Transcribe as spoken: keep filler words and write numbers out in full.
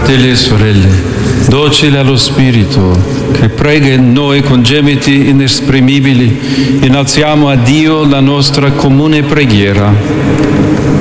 Fratelli e sorelle, docili allo Spirito, che prega in noi con gemiti inesprimibili, innalziamo a Dio la nostra comune preghiera.